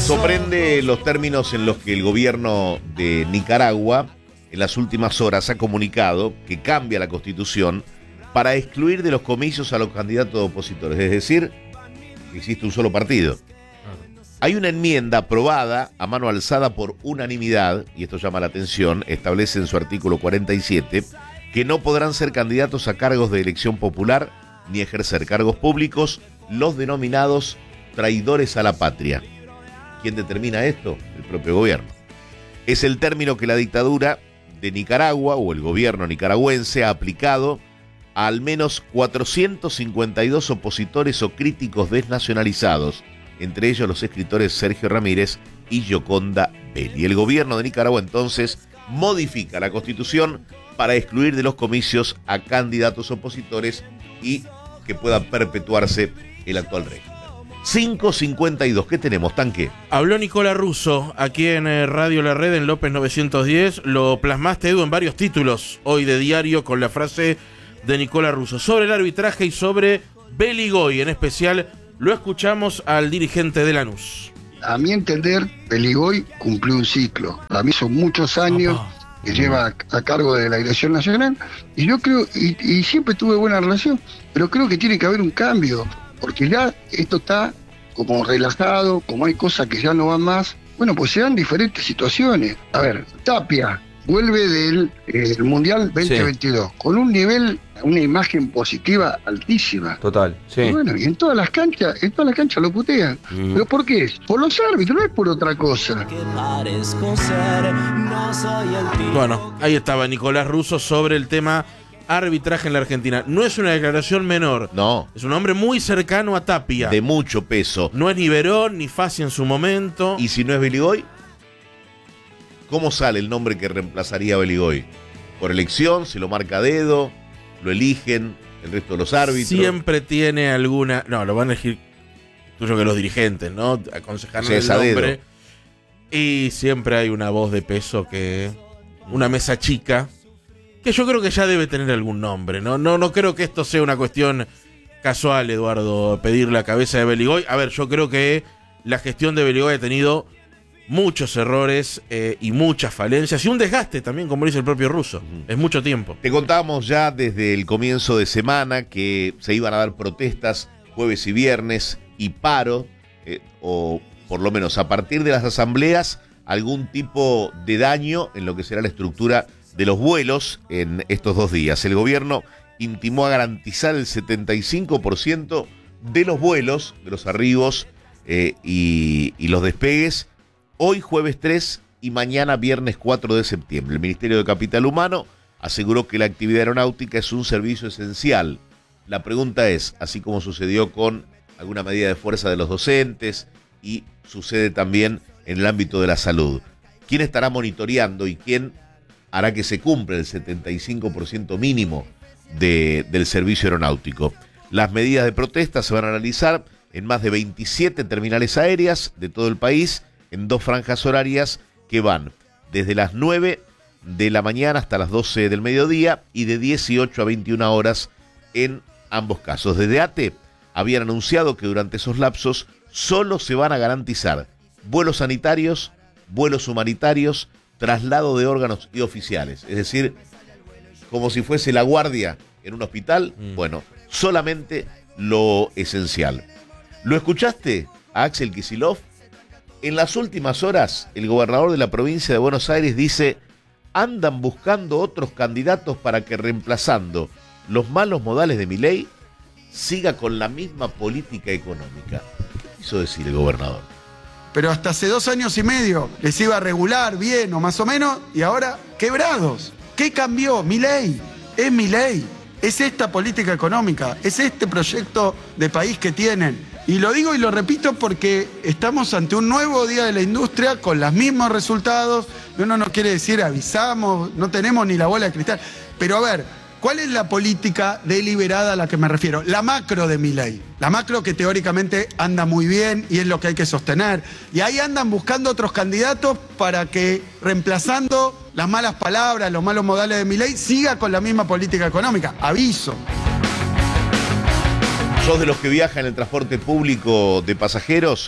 Sorprende los términos en los que el gobierno de Nicaragua en las últimas horas ha comunicado que cambia la Constitución para excluir de los comicios a los candidatos opositores, es decir, que existe un solo partido. Hay una enmienda aprobada a mano alzada por unanimidad, y esto llama la atención, establece en su artículo 47 que no podrán ser candidatos a cargos de elección popular ni ejercer cargos públicos los denominados traidores a la patria. ¿Quién determina esto? El propio gobierno. Es el término que la dictadura de Nicaragua o el gobierno nicaragüense ha aplicado a al menos 452 opositores o críticos desnacionalizados, entre ellos los escritores Sergio Ramírez y Gioconda Belli. El gobierno de Nicaragua entonces modifica la Constitución para excluir de los comicios a candidatos opositores y que pueda perpetuarse el actual régimen. 5:52, ¿qué tenemos, Tanque? Habló Nicolás Russo aquí en Radio La Red en López 910. Lo plasmaste, Edu, en varios títulos hoy de diario con la frase de Nicolás Russo sobre el arbitraje y sobre Beligoy. En especial, lo escuchamos al dirigente de Lanús. A mi entender, Beligoy cumplió un ciclo. A mí son muchos años que lleva a cargo de la Dirección Nacional y yo creo, y siempre tuve buena relación, pero creo que tiene que haber un cambio. Porque ya esto está como relajado, como hay cosas que ya no van más. Bueno, pues se dan diferentes situaciones. A ver, Tapia vuelve del Mundial 2022 con un nivel, una imagen positiva altísima. Total, sí. Y bueno, y en todas las canchas lo putean. ¿Pero por qué es? Por los árbitros, no es por otra cosa. Bueno, ahí estaba Nicolás Russo sobre el tema arbitraje en la Argentina. No es una declaración menor. No. Es un hombre muy cercano a Tapia. De mucho peso. No es ni Verón ni Fassi en su momento. ¿Y si no es Beligoy? ¿Cómo sale el nombre que reemplazaría a Beligoy? ¿Por elección? ¿Se lo marca a dedo? ¿Lo eligen el resto de los árbitros? Siempre tiene alguna... No, lo van a elegir tuyo que los dirigentes, ¿no? Aconsejarle el nombre. Y siempre hay una voz de peso que... Una mesa chica... que yo creo que ya debe tener algún nombre, ¿no? No creo que esto sea una cuestión casual, Eduardo, pedir la cabeza de Beligoy. A ver, yo creo que la gestión de Beligoy ha tenido muchos errores y muchas falencias y un desgaste también, como dice el propio Russo. Es mucho tiempo. Te contábamos ya desde el comienzo de semana que se iban a dar protestas jueves y viernes y paro, o por lo menos a partir de las asambleas, algún tipo de daño en lo que será la estructura de los vuelos en estos 2 días. El gobierno intimó a garantizar el 75% de los vuelos, de los arribos y los despegues, hoy jueves 3 y mañana viernes 4 de septiembre. El Ministerio de Capital Humano aseguró que la actividad aeronáutica es un servicio esencial. La pregunta es, así como sucedió con alguna medida de fuerza de los docentes y sucede también en el ámbito de la salud, ¿quién estará monitoreando y quién hará que se cumpla el 75% mínimo del servicio aeronáutico? Las medidas de protesta se van a realizar en más de 27 terminales aéreas de todo el país, en 2 franjas horarias que van desde las 9 de la mañana hasta las 12 del mediodía y de 18 a 21 horas en ambos casos. Desde ATE habían anunciado que durante esos lapsos solo se van a garantizar vuelos sanitarios, vuelos humanitarios, traslado de órganos y oficiales, es decir, como si fuese la guardia en un hospital, bueno, solamente lo esencial. ¿Lo escuchaste a Axel Kicillof? En las últimas horas, el gobernador de la provincia de Buenos Aires dice: andan buscando otros candidatos para que, reemplazando los malos modales de Milei, siga con la misma política económica. ¿Qué quiso decir el gobernador? Pero hasta hace 2 años y medio les iba regular, bien o más o menos, y ahora quebrados. ¿Qué cambió? Milei. Es Milei. Es esta política económica. Es este proyecto de país que tienen. Y lo digo y lo repito porque estamos ante un nuevo día de la industria con los mismos resultados. Uno no quiere decir avisamos, no tenemos ni la bola de cristal. Pero a ver, ¿cuál es la política deliberada a la que me refiero? La macro de Milei. La macro que teóricamente anda muy bien y es lo que hay que sostener. Y ahí andan buscando otros candidatos para que, reemplazando las malas palabras, los malos modales de Milei, siga con la misma política económica. Aviso. ¿Sos de los que viajan en el transporte público de pasajeros?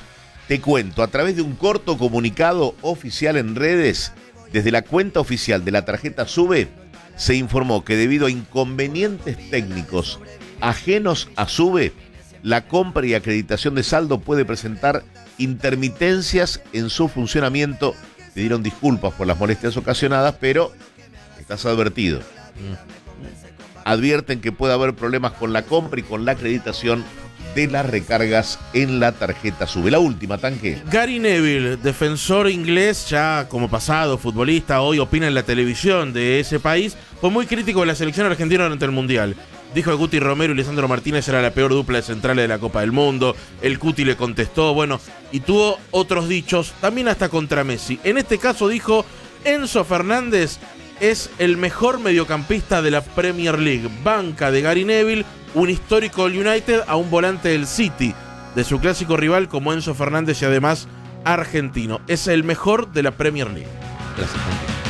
Te cuento, a través de un corto comunicado oficial en redes, desde la cuenta oficial de la tarjeta SUBE, se informó que debido a inconvenientes técnicos ajenos a SUBE, la compra y acreditación de saldo puede presentar intermitencias en su funcionamiento. Pidieron disculpas por las molestias ocasionadas, pero estás advertido. Advierten que puede haber problemas con la compra y con la acreditación de las recargas en la tarjeta SUBE. La última, Tanque. Gary Neville, defensor inglés, ya como pasado futbolista, hoy opina en la televisión de ese país, fue muy crítico de la selección argentina durante el Mundial. Dijo que Guti Romero y Lisandro Martínez era la peor dupla de centrales de la Copa del Mundo. El Cuti le contestó, bueno, y tuvo otros dichos, también hasta contra Messi. En este caso dijo, Enzo Fernández es el mejor mediocampista de la Premier League. Banca de Gary Neville, un histórico del United, a un volante del City, de su clásico rival como Enzo Fernández y además argentino. Es el mejor de la Premier League. Gracias.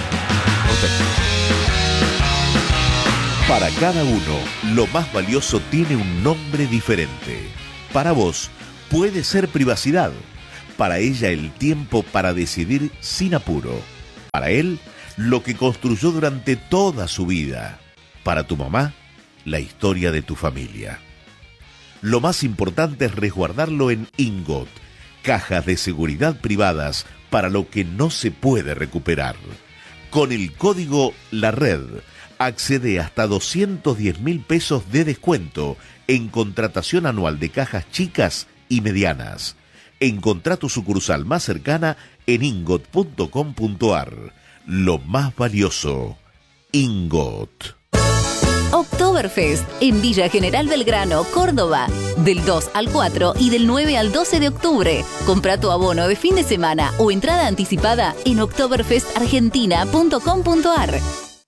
Para cada uno, lo más valioso tiene un nombre diferente. Para vos, puede ser privacidad. Para ella, el tiempo para decidir sin apuro. Para él, lo que construyó durante toda su vida. Para tu mamá, la historia de tu familia. Lo más importante es resguardarlo en Ingot, cajas de seguridad privadas para lo que no se puede recuperar. Con el código La Red, accede hasta 210.000 pesos de descuento en contratación anual de cajas chicas y medianas. Encontrá tu sucursal más cercana en ingot.com.ar. Lo más valioso, Ingot. Oktoberfest en Villa General Belgrano, Córdoba, del 2 al 4 y del 9 al 12 de octubre. Compra tu abono de fin de semana o entrada anticipada en oktoberfestargentina.com.ar.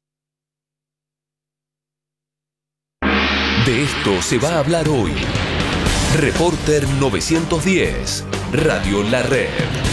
De esto se va a hablar hoy. Reporter 910, Radio La Red.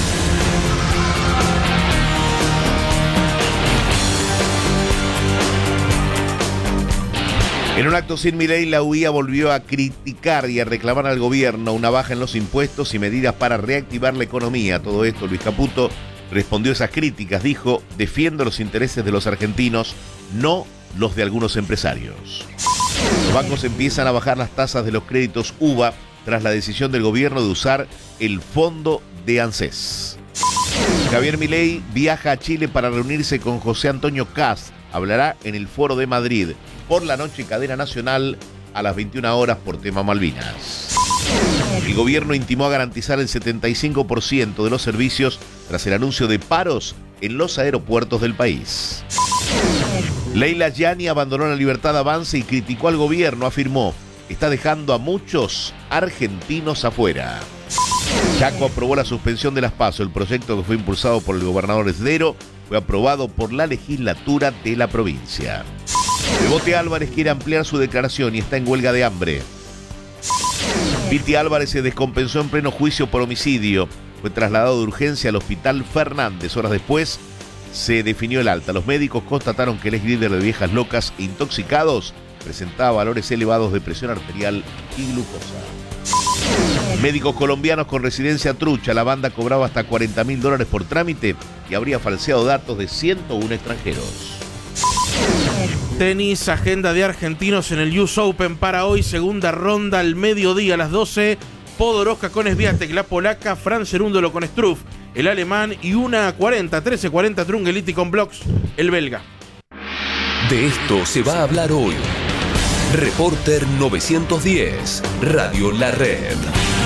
En un acto sin Milei, la UIA volvió a criticar y a reclamar al gobierno una baja en los impuestos y medidas para reactivar la economía. Todo esto, Luis Caputo respondió a esas críticas. Dijo, defiendo los intereses de los argentinos, no los de algunos empresarios. Los bancos empiezan a bajar las tasas de los créditos UVA tras la decisión del gobierno de usar el fondo de ANSES. Javier Milei viaja a Chile para reunirse con José Antonio Kast. Hablará en el Foro de Madrid. Por la noche, cadena nacional a las 21 horas por tema Malvinas. El gobierno intimó a garantizar el 75% de los servicios tras el anuncio de paros en los aeropuertos del país. Leila Yani abandonó la Libertad Avanza y criticó al gobierno. Afirmó, está dejando a muchos argentinos afuera. Chaco aprobó la suspensión de las PASO. El proyecto, que fue impulsado por el gobernador Esdero, fue aprobado por la legislatura de la provincia. Bebote Álvarez quiere ampliar su declaración y está en huelga de hambre. Piti Álvarez se descompensó en pleno juicio por homicidio. Fue trasladado de urgencia al hospital Fernández. Horas después se definió el alta. Los médicos constataron que el ex líder de Viejas Locas e Intoxicados presentaba valores elevados de presión arterial y glucosa. Médicos colombianos con residencia trucha. La banda cobraba hasta $40.000 por trámite y habría falseado datos de 101 extranjeros. Tenis, agenda de argentinos en el US Open para hoy, segunda ronda al mediodía a las 12. Podoroska con Swiatek, la polaca, Fran Cerúndolo con Struff, el alemán, y 1:40, 13:40 Trungeliti con Blocks, el belga. De esto se va a hablar hoy. Reporter 910, Radio La Red.